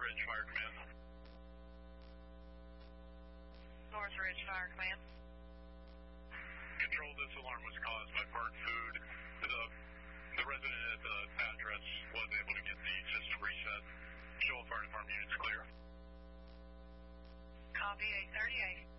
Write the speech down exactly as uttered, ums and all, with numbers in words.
Ridge Fire Command. North Ridge Fire Command. Control, this alarm was caused by burnt food. The, the resident at the address was able to get the system reset. Show fire department units clear. Copy eight thirty-eight.